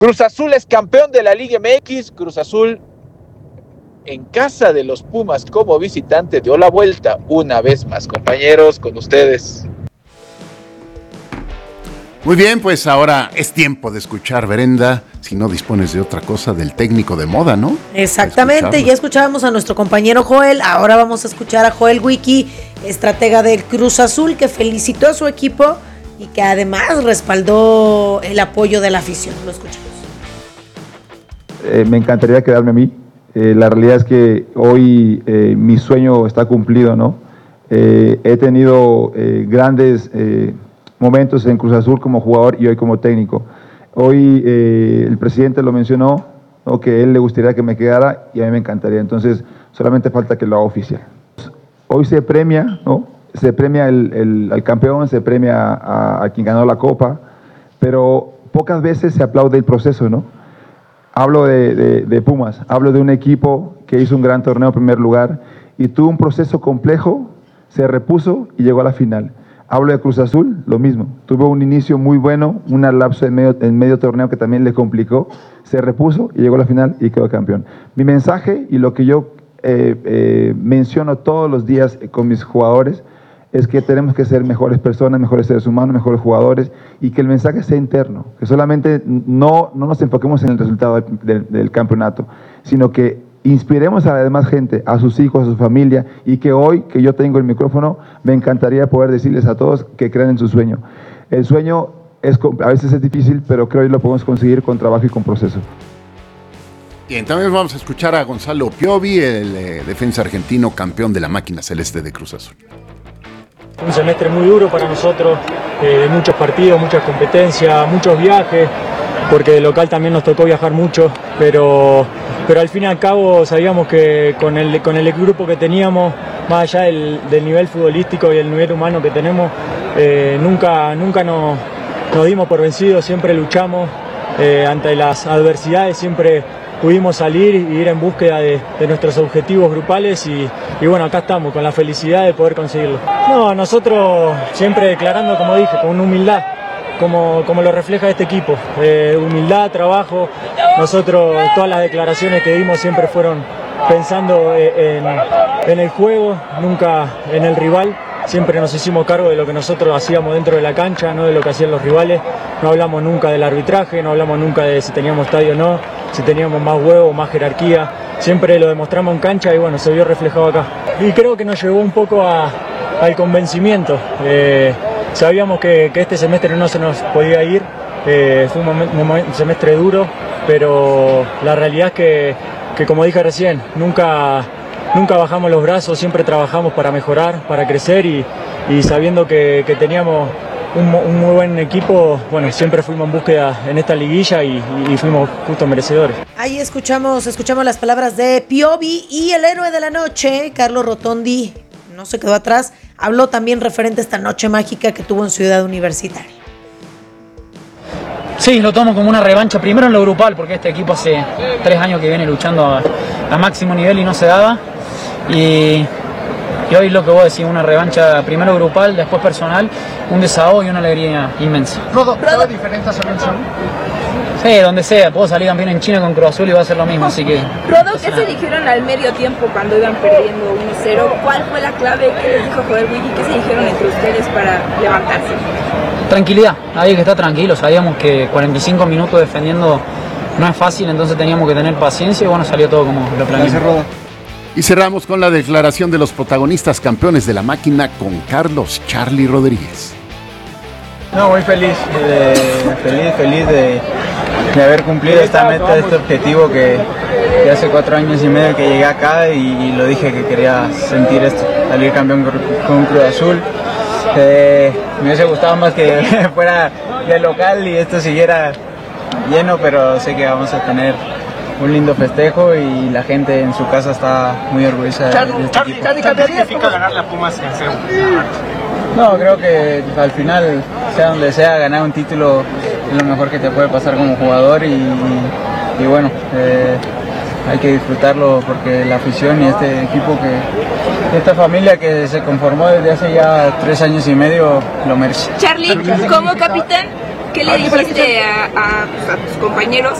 Cruz Azul es campeón de la Liga MX. Cruz Azul en casa de los Pumas como visitante dio la vuelta una vez más. Compañeros, con ustedes. Muy bien, pues ahora es tiempo de escuchar, Brenda, si no dispones de otra cosa, del técnico de moda, ¿no? Exactamente, ya escuchábamos a nuestro compañero Joel, ahora vamos a escuchar a Joel Wiki, estratega del Cruz Azul, que felicitó a su equipo y que además respaldó el apoyo de la afición. Lo escuchamos. Me encantaría quedarme a mí. La realidad es que hoy mi sueño está cumplido, ¿no? He tenido grandes momentos en Cruz Azul como jugador y hoy como técnico. Hoy el presidente lo mencionó, ¿no? Que él le gustaría que me quedara y a mí me encantaría. Entonces solamente falta que lo haga oficial. Hoy se premia, ¿no? Se premia al campeón, se premia a quien ganó la copa, pero pocas veces se aplaude el proceso, ¿no? Hablo de Pumas, hablo de un equipo que hizo un gran torneo en primer lugar y tuvo un proceso complejo, se repuso y llegó a la final. Hablo de Cruz Azul, lo mismo, tuvo un inicio muy bueno, un lapso en medio torneo que también le complicó, se repuso y llegó a la final y quedó campeón. Mi mensaje y lo que yo menciono todos los días con mis jugadores es que tenemos que ser mejores personas, mejores seres humanos, mejores jugadores y que el mensaje sea interno, que solamente no nos enfoquemos en el resultado del campeonato, sino que inspiremos a la demás gente, a sus hijos, a su familia y que hoy que yo tengo el micrófono me encantaría poder decirles a todos que crean en su sueño. El sueño a veces es difícil, pero creo que lo podemos conseguir con trabajo y con proceso. Bien, también vamos a escuchar a Gonzalo Piovi, el defensa argentino campeón de la máquina celeste de Cruz Azul. Un semestre muy duro para nosotros, de muchos partidos, muchas competencias, muchos viajes, porque de local también nos tocó viajar mucho, pero al fin y al cabo sabíamos que con el grupo que teníamos, más allá del nivel futbolístico y el nivel humano que tenemos, nunca nos dimos por vencidos, siempre luchamos ante las adversidades, siempre pudimos salir y ir en búsqueda de nuestros objetivos grupales y bueno, acá estamos con la felicidad de poder conseguirlo. No, nosotros siempre declarando, como dije, con humildad, como lo refleja este equipo, humildad, trabajo. Nosotros todas las declaraciones que dimos siempre fueron pensando en el juego, nunca en el rival. Siempre nos hicimos cargo de lo que nosotros hacíamos dentro de la cancha, no de lo que hacían los rivales. No hablamos nunca del arbitraje, no hablamos nunca de si teníamos estadio o no, si teníamos más huevo, más jerarquía. Siempre lo demostramos en cancha y bueno, se vio reflejado acá. Y creo que nos llevó un poco al convencimiento. Sabíamos que este semestre no se nos podía ir, fue un semestre duro, pero la realidad es que como dije recién, nunca bajamos los brazos, siempre trabajamos para mejorar, para crecer y sabiendo que teníamos un muy buen equipo, bueno, siempre fuimos en búsqueda en esta liguilla y fuimos justo merecedores. Ahí escuchamos las palabras de Piovi y el héroe de la noche, Carlos Rotondi, no se quedó atrás, habló también referente a esta noche mágica que tuvo en Ciudad Universitaria. Sí, lo tomo como una revancha, primero en lo grupal, porque este equipo hace 3 años que viene luchando a máximo nivel y no se daba. Y hoy lo que vos decís, una revancha primero grupal, después personal, un desahogo y una alegría inmensa. ¿Cada diferencia son? Sí, donde sea, puedo salir también en China con Cruz Azul y va a ser lo mismo, así que... Rodo, ¿qué se dijeron al medio tiempo cuando iban perdiendo 1-0? ¿Cuál fue la clave que les dijo Joel Wiki? ¿Qué se dijeron entre ustedes para levantarse? Tranquilidad, nadie que está tranquilo, sabíamos que 45 minutos defendiendo no es fácil, entonces teníamos que tener paciencia y bueno, salió todo como lo planeamos. Y cerramos con la declaración de los protagonistas campeones de la máquina con Carlos Charly Rodríguez. No, muy feliz de haber cumplido esta meta, este objetivo que hace 4 años y medio que llegué acá y lo dije que quería sentir esto, salir campeón con Cruz Azul. Me hubiese gustado más que fuera de local y esto siguiera lleno, pero sé que vamos a tener un lindo festejo y la gente en su casa está muy orgullosa de este equipo. ¿Qué significa ganarle a Pumas en CEU? No, creo que al final, sea donde sea, ganar un título es lo mejor que te puede pasar como jugador y bueno, hay que disfrutarlo porque la afición y este equipo, esta familia que se conformó desde hace ya 3 años y medio, lo merece. Charly, como capitán, ¿Qué le dijiste a tus compañeros